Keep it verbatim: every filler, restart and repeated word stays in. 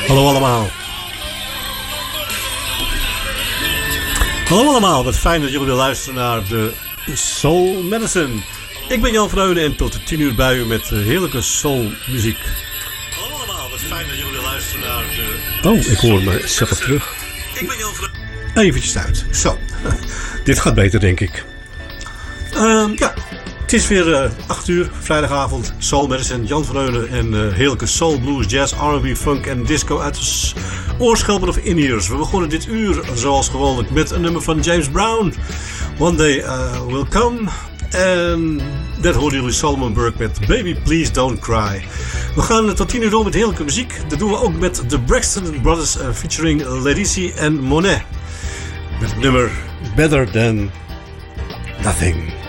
Hallo allemaal. Hallo allemaal, wat fijn dat jullie weer luisteren naar de Soul Medicine. Ik ben Jan Vreunen en tot de tien uur bij u met heerlijke soulmuziek. Hallo allemaal, wat fijn dat jullie weer luisteren naar de... Oh, ik hoor mezelf terug. Ik ben Jan Vreunen. Eventjes uit. Zo, dit gaat beter denk ik. Uh, ja, het is weer uh, acht uur, vrijdagavond, Soul Medicine, Jan Vreunen en uh, heerlijke soul, blues, jazz, R en B, funk en disco uit de oorschelpen of in-ears. We begonnen dit uur zoals gewoonlijk met een nummer van James Brown, One Day uh, Will Come. En net hoorden jullie Solomon Burke met Baby Please Don't Cry. We gaan tot tien uur door met heerlijke muziek. Dat doen we ook met de Braxton Brothers uh, featuring Ladici en Monet. Met het nummer Better Than Nothing.